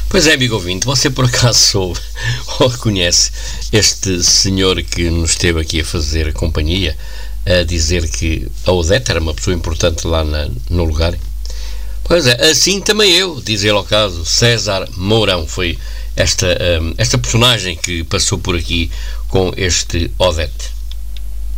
Pois é, amigo ouvinte, você por acaso soube ou conhece este senhor que nos esteve aqui a fazer companhia, a dizer que a Odete era uma pessoa importante lá no lugar? Pois é, assim também eu, diz ele ao caso, César Mourão, foi esta personagem que passou por aqui com este Odete.